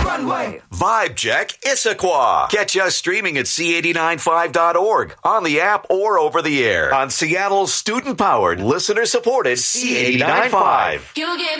runway. Vibe Check Issaquah. Catch us streaming at C895.org, on the app or over the air on Seattle's student-powered, listener-supported C895.